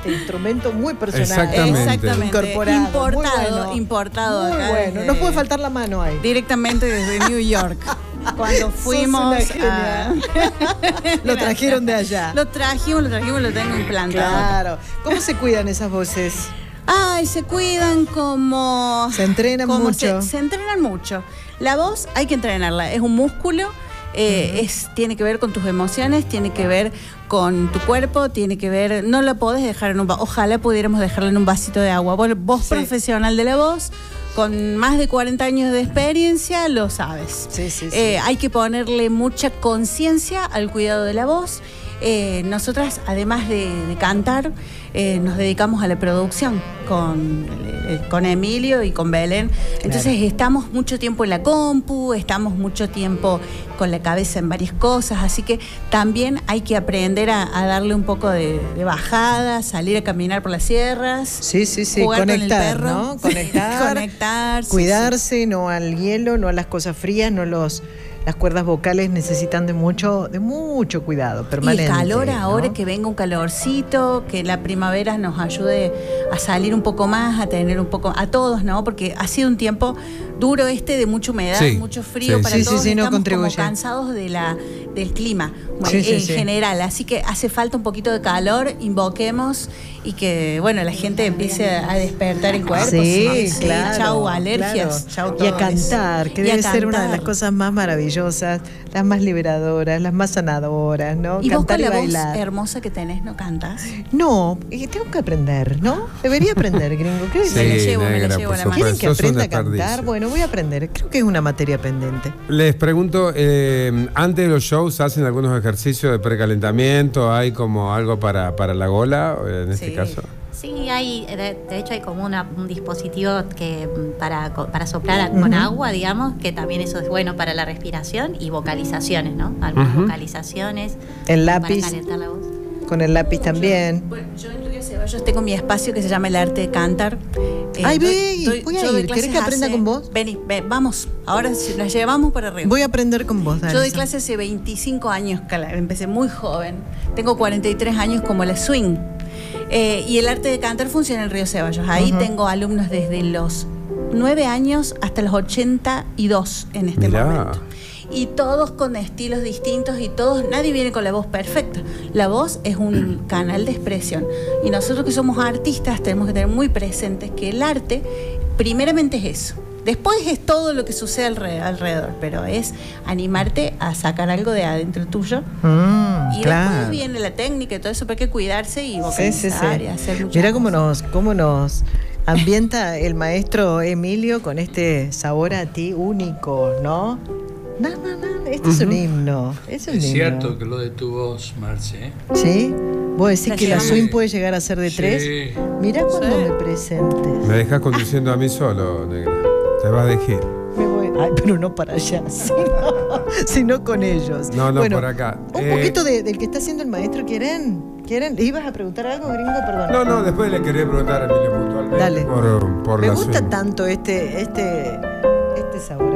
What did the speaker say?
este instrumento muy personal. Exactamente. Incorporado. Importado muy acá. Bueno, no puede faltar la mano ahí. Directamente desde New York. Cuando fuimos Lo trajeron de allá. Lo trajimos, lo tengo implantado. Claro. ¿Cómo se cuidan esas voces? Ay, se cuidan como... Se entrenan mucho. Se entrenan mucho. La voz hay que entrenarla, es un músculo. Tiene que ver con tus emociones, tiene que ver con tu cuerpo, tiene que ver, no la podés dejar en un vaso, ojalá pudiéramos dejarla en un vasito de agua. Vos profesional de la voz, con más de 40 años de experiencia, lo sabes. Sí. Hay que ponerle mucha conciencia al cuidado de la voz. Nosotras, además de cantar, nos dedicamos a la producción con Emilio y con Belén. Entonces estamos mucho tiempo en la compu, estamos mucho tiempo con la cabeza en varias cosas, así que también hay que aprender a darle un poco de bajada, salir a caminar por las sierras. Sí. Jugar Conectar, con el perro, ¿no? Conectar. Cuidarse, no al hielo, no a las cosas frías, no las cuerdas vocales necesitan de mucho cuidado permanente. Y el calor ahora, ¿no? que venga un calorcito, que la primavera nos ayude a salir un poco más, a tener un poco, a todos, ¿no? Porque ha sido un tiempo duro de mucha humedad, mucho frío para todos. Estamos como cansados del clima en general, así que hace falta un poquito de calor, invoquemos y que, bueno, la gente empiece a despertar el cuerpo. Claro. Chau alergias, chau todo. Y a cantar, que debe ser una de las cosas más maravillosas, las más liberadoras, las más sanadoras, ¿no? ¿Y cantar vos con y la bailar. voz hermosa que tenés, no cantas? No, tengo que aprender, ¿no? Debería aprender, gringo. ¿Qué me la llevo a la mano. ¿Quieren que aprenda a cantar? Bueno, voy a aprender. Creo que es una materia pendiente. Les pregunto, antes de los shows hacen algunos ejercicios de precalentamiento, ¿hay como algo para la gola en este caso? Sí, hay, de hecho hay como un dispositivo que para soplar con agua, digamos, que también eso es bueno para la respiración y vocalizaciones, ¿no? Algunas vocalizaciones. El lápiz. Para calentar la voz. Con el lápiz también. Yo en Río Ceballos tengo mi espacio que se llama El Arte de Cantar. Ay, voy a ir. ¿Querés que aprenda con vos? Vení, vamos. Ahora las llevamos para arriba. Voy a aprender con vos, Dani. Yo doy clase hace 25 años, empecé muy joven. Tengo 43 años como la swing. Y el Arte de Cantar funciona en Río Ceballos. Ahí tengo alumnos desde los 9 años hasta los 82 en este momento. Y todos con estilos distintos y nadie viene con la voz perfecta. La voz es un canal de expresión. Y nosotros que somos artistas tenemos que tener muy presentes que el arte primeramente es eso. Después es todo lo que sucede alrededor, pero es animarte a sacar algo de adentro tuyo. Y después viene la técnica y todo eso, pero hay que cuidarse y vocalizar y hacer muchas Mirá cosas. cómo nos ambienta el maestro Emilio con este sabor a ti único, ¿no? No, esto es un himno. Es cierto que lo de tu voz, Marce. ¿Sí? ¿Vos decís que la swing puede llegar a ser de 3? Mirá cuando me presentes. Me dejas conduciendo a mí solo, negra. Te vas de gil. Me voy. Ay, pero no para allá, sino con ellos. No, bueno, por acá. Un poquito del que está haciendo el maestro, ¿quieren? ¿Ibas a preguntar algo, gringo? Perdón. No, después le quería preguntar a Emilio puntualmente. Dale. Por me la gusta swing. tanto este sabor.